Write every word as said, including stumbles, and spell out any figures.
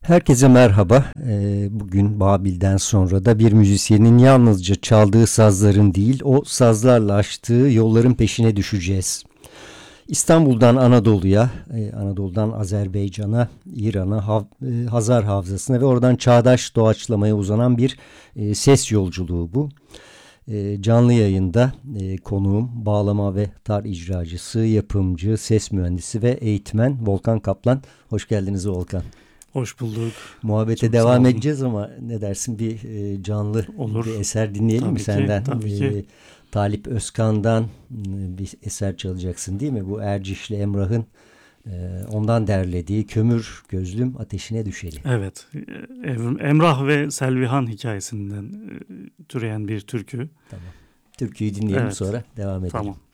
Herkese merhaba. Ee, Bugün Babil'den sonra da bir müzisyenin yalnızca çaldığı sazların değil, o sazlarla açtığı yolların peşine düşeceğiz. İstanbul'dan Anadolu'ya, e, Anadolu'dan Azerbaycan'a, İran'a, Hav- e, Hazar Havzası'na ve oradan çağdaş doğaçlamaya uzanan bir e, ses yolculuğu bu. E, Canlı yayında e, konuğum, bağlama ve tar icracısı, yapımcı, ses mühendisi ve eğitmen Volkan Kaplan. Hoş geldiniz Volkan. Hoş bulduk. Muhabbete Çok sağ devam olun. edeceğiz ama ne dersin, bir e, canlı bir Olur. eser dinleyelim mi Tabii ki, senden? tabii ki. E, Talip Özkan'dan e, bir eser çalacaksın değil mi? Bu Erciş'le Emrah'ın e, ondan derlediği Kömür Gözlüm Ateşine Düşeli. Evet, Ev- Emrah ve Selvihan hikayesinden e, türeyen bir türkü. Tamam. Türküyü dinleyelim, Evet, sonra devam edelim. tamam.